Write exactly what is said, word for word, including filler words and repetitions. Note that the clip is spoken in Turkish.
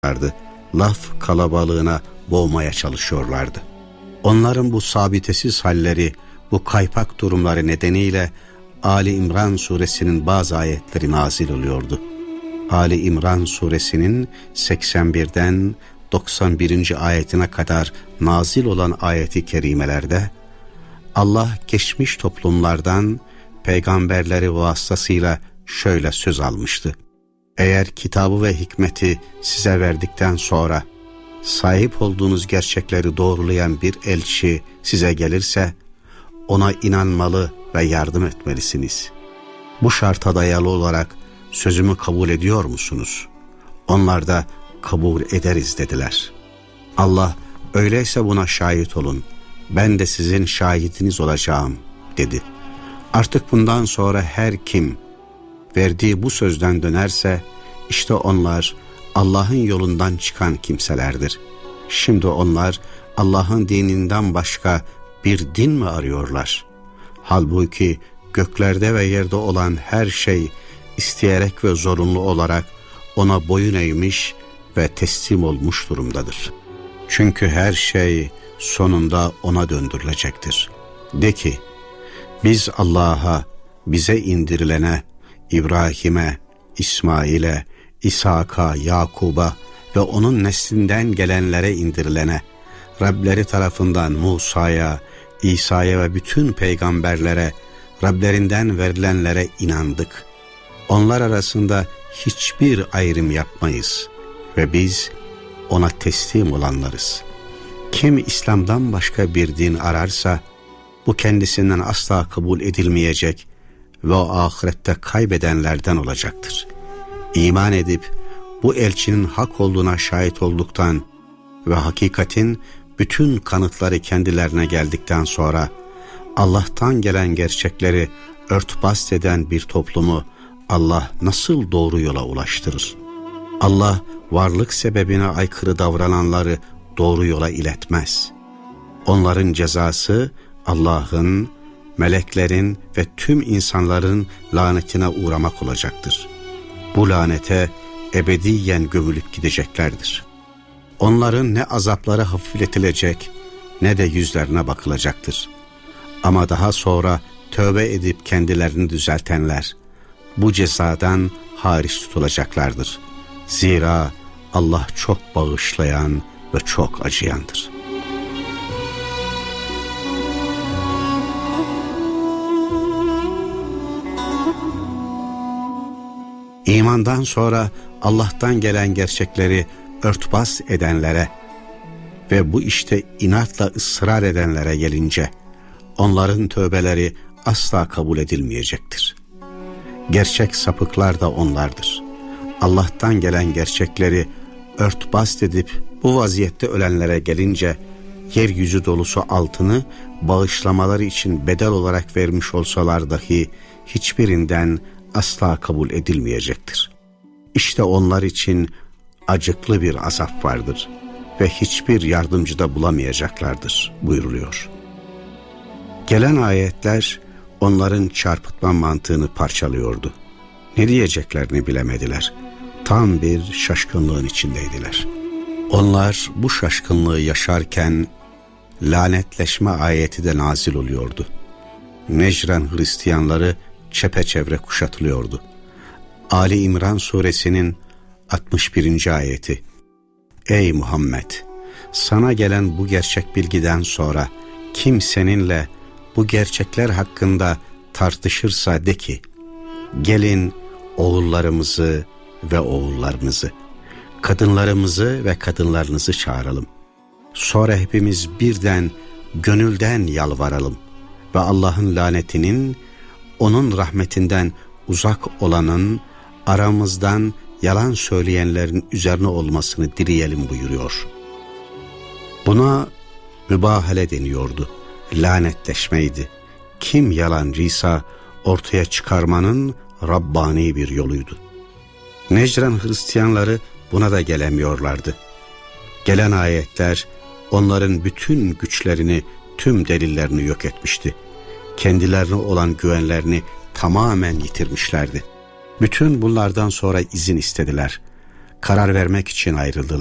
laf kalabalığına boğmaya çalışıyorlardı. Onların bu sabitesiz halleri, bu kaypak durumları nedeniyle Ali İmran suresinin bazı ayetleri nazil oluyordu. Ali İmran suresinin seksen birden doksan birinci ayetine kadar nazil olan ayeti kerimelerde Allah geçmiş toplumlardan peygamberleri vasıtasıyla şöyle söz almıştı: eğer kitabı ve hikmeti size verdikten sonra sahip olduğunuz gerçekleri doğrulayan bir elçi size gelirse ona inanmalı ve yardım etmelisiniz. Bu şarta dayalı olarak sözümü kabul ediyor musunuz? Onlar da kabul ederiz dediler. Allah, öyleyse buna şahit olun, ben de sizin şahidiniz olacağım dedi. Artık bundan sonra her kim verdiği bu sözden dönerse işte onlar Allah'ın yolundan çıkan kimselerdir. Şimdi onlar Allah'ın dininden başka bir din mi arıyorlar? Halbuki göklerde ve yerde olan her şey isteyerek ve zorunlu olarak ona boyun eğmiş ve teslim olmuş durumdadır. Çünkü her şey sonunda ona döndürülecektir. De ki, biz Allah'a, bize indirilene, İbrahim'e, İsmail'e, İshak'a, Yakub'a ve onun neslinden gelenlere indirilene, Rableri tarafından Musa'ya, İsa'ya ve bütün peygamberlere, Rablerinden verilenlere inandık. Onlar arasında hiçbir ayrım yapmayız ve biz ona teslim olanlarız. Kim İslam'dan başka bir din ararsa, bu kendisinden asla kabul edilmeyecek ve o ahirette kaybedenlerden olacaktır. İman edip bu elçinin hak olduğuna şahit olduktan ve hakikatin bütün kanıtları kendilerine geldikten sonra Allah'tan gelen gerçekleri örtbas eden bir toplumu Allah nasıl doğru yola ulaştırır? Allah varlık sebebine aykırı davrananları doğru yola iletmez. Onların cezası Allah'ın, meleklerin ve tüm insanların lanetine uğramak olacaktır. Bu lanete ebediyen gömülüp gideceklerdir. Onların ne azapları hafifletilecek ne de yüzlerine bakılacaktır. Ama daha sonra tövbe edip kendilerini düzeltenler bu cezadan hariç tutulacaklardır. Zira Allah çok bağışlayan ve çok acıyandır. İmandan sonra Allah'tan gelen gerçekleri örtbas edenlere ve bu işte inatla ısrar edenlere gelince onların tövbeleri asla kabul edilmeyecektir. Gerçek sapıklar da onlardır. Allah'tan gelen gerçekleri örtbas edip bu vaziyette ölenlere gelince yeryüzü dolusu altını bağışlamaları için bedel olarak vermiş olsalar dahi hiçbirinden asla kabul edilmeyecektir. İşte onlar için acıklı bir azap vardır ve hiçbir yardımcı da bulamayacaklardır buyuruluyor. Gelen ayetler onların çarpıtma mantığını parçalıyordu. Ne diyeceklerini bilemediler. Tam bir şaşkınlığın içindeydiler. Onlar bu şaşkınlığı yaşarken lanetleşme ayeti de nazil oluyordu. Necran Hristiyanları çepeçevre kuşatılıyordu. Ali İmran suresinin altmış birinci ayeti: Ey Muhammed! Sana gelen bu gerçek bilgiden sonra kim seninle bu gerçekler hakkında tartışırsa de ki, gelin oğullarımızı ve oğullarınızı, kadınlarımızı ve kadınlarınızı çağıralım. Sonra hepimiz birden gönülden yalvaralım ve Allah'ın lanetinin, onun rahmetinden uzak olanın, aramızdan yalan söyleyenlerin üzerine olmasını dileyelim buyuruyor. Buna mübahale deniyordu. Lanetleşmeydi. Kim yalancıysa ortaya çıkarmanın Rabbani bir yoluydu. Necran Hristiyanları buna da gelemiyorlardı. Gelen ayetler onların bütün güçlerini, tüm delillerini yok etmişti. Kendilerine olan güvenlerini tamamen yitirmişlerdi. Bütün bunlardan sonra izin istediler. karar vermek için ayrıldılar.